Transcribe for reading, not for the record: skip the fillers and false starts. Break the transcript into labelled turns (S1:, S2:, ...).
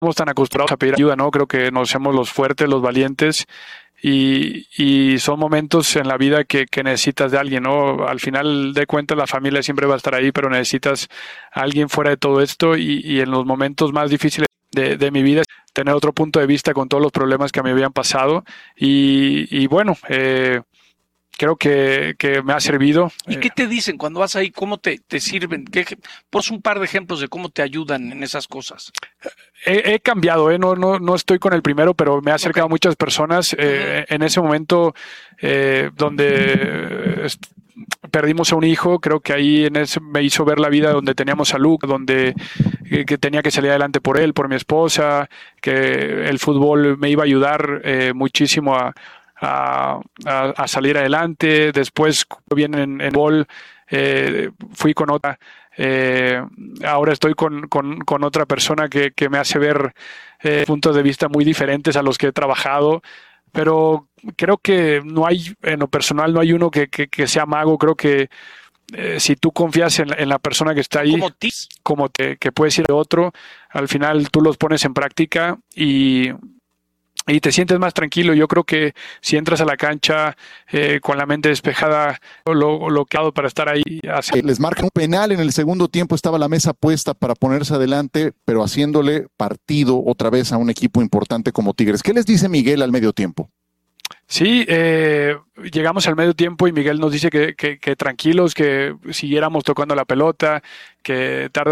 S1: estamos tan acostumbrados a pedir ayuda, ¿no? Creo que nos hacemos los fuertes, los valientes y son momentos en la vida que necesitas de alguien, ¿no? Al final de cuentas la familia siempre va a estar ahí, pero necesitas a alguien fuera de todo esto y en los momentos más difíciles de mi vida, tener otro punto de vista con todos los problemas que me habían pasado y bueno, creo que me ha servido.
S2: ¿Y qué te dicen cuando vas ahí? ¿Cómo te sirven? Pos un par de ejemplos de cómo te ayudan en esas cosas.
S1: He cambiado, no estoy con el primero, pero me ha acercado a muchas personas. En ese momento donde perdimos a un hijo, creo que ahí me hizo ver la vida donde teníamos salud, donde que tenía que salir adelante por él, por mi esposa, que el fútbol me iba a ayudar muchísimo a salir adelante. Después, bien en bol, fui con otra. Ahora estoy con otra persona que me hace ver puntos de vista muy diferentes a los que he trabajado. Pero creo que no hay, en lo personal, no hay uno que sea mago. Creo que si tú confías en la persona que está ahí, como que puedes ir a otro, al final tú los pones en práctica y te sientes más tranquilo. Yo creo que si entras a la cancha con la mente despejada, lo que hago para estar ahí.
S3: Les marcan un penal en el segundo tiempo, estaba la mesa puesta para ponerse adelante, pero haciéndole partido otra vez a un equipo importante como Tigres. ¿Qué les dice Miguel al medio tiempo?
S1: Sí, llegamos al medio tiempo y Miguel nos dice que tranquilos, que siguiéramos tocando la pelota, que tarde